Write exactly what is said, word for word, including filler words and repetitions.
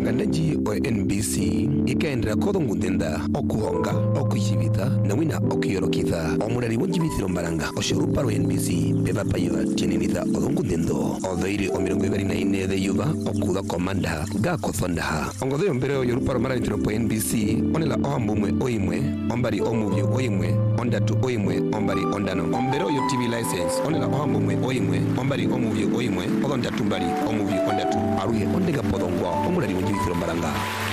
Mwangandaji o N B C ikaendera kotho ngundenda okuhonga okuyibitha na wina okuyorokitha omurari wonjibithiro mbaranga oshorupa ro N B C beba payuva tienitha odongundendo odhoiri o mirongo ibiri na ine the yuva okuda komanda ga kothondaha ongodho mbere o yorupa ro marantiro po N B C onela ohambumwe oimwe ombari omuvyo oimwe ondatu oimwe ombari ondano ombere yo T V license onela ohambumwe oimwe ombari omuvyo oimwe odondatu mbari omuvyo ondatu aruye ondega podongwa omurari wonjibithiro mbaranga